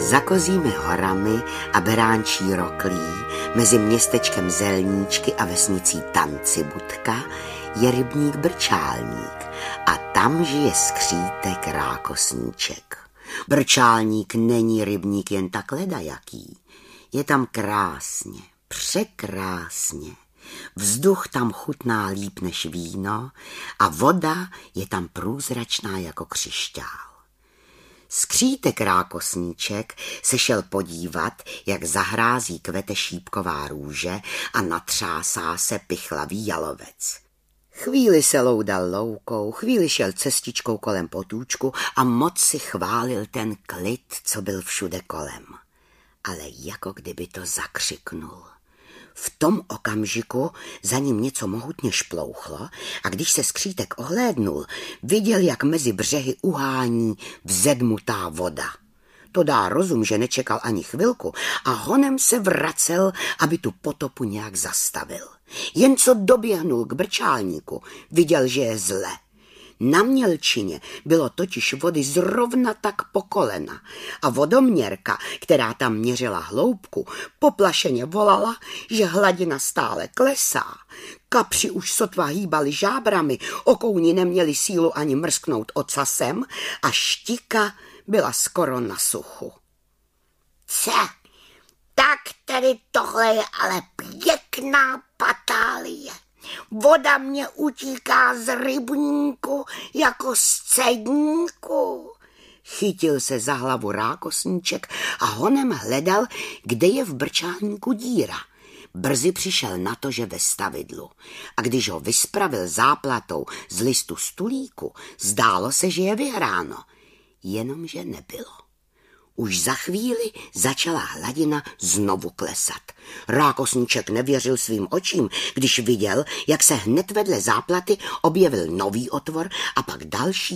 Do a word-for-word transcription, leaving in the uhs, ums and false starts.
Za kozími horami a beránčí roklí, mezi městečkem Zelníčky a vesnicí Tancibudka je rybník Brčálník a tam žije skřítek Rákosníček. Brčálník není rybník jen tak ledajaký. Je tam krásně, překrásně. Vzduch tam chutná líp než víno a voda je tam průzračná jako křišťál. Skřítek Rákosníček se šel podívat, jak zahrází kvete šípková růže a natřásá se pichlavý jalovec. Chvíli se loudal loukou, chvíli šel cestičkou kolem potůčku a moc si chválil ten klid, co byl všude kolem. Ale jako kdyby to zakřiknul. V tom okamžiku za ním něco mohutně šplouchlo a když se skřítek ohlédnul, viděl, jak mezi břehy uhání vzedmutá voda. To dá rozum, že nečekal ani chvilku a honem se vracel, aby tu potopu nějak zastavil. Jen co doběhnul k Brčálníku, viděl, že je zle. Na mělčině bylo totiž vody zrovna tak po kolena a vodoměrka, která tam měřila hloubku, poplašeně volala, že hladina stále klesá. Kapři už sotva hýbali žábrami, okouni neměli sílu ani mrsknout ocasem a štika byla skoro na suchu. Ce, tak tedy tohle je ale pěkná patálie. Voda mě utíká z rybníku jako z cedníku. Chytil se za hlavu Rákosníček a honem hledal, kde je v Brčálníku díra. Brzy přišel na to, že ve stavidlu. A když ho vyspravil záplatou z listu stulíku, zdálo se, že je vyhráno. Jenomže nebylo. Už za chvíli začala hladina znovu klesat. Rákosníček nevěřil svým očím, když viděl, jak se hned vedle záplaty objevil nový otvor a pak další